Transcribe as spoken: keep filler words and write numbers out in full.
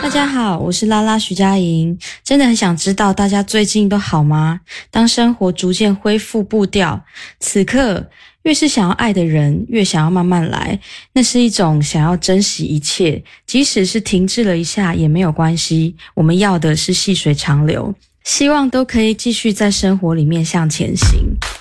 大家好，我是拉拉徐佳莹，真的很想知道大家最近都好吗？当生活逐渐恢复步调，此刻越是想要爱的人，越想要慢慢来，那是一种想要珍惜一切，即使是停滞了一下也没有关系，我们要的是细水长流，希望都可以继续在生活里面向前行。